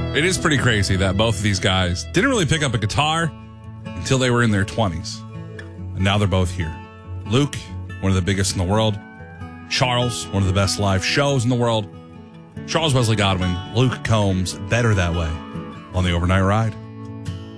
It is pretty crazy that both of these guys didn't really pick up a guitar until they were in their 20s. And now they're both here. Luke, one of the biggest in the world. Charles, one of the best live shows in the world. Charles Wesley Godwin, Luke Combs, Better That Way on the Overnight Ride.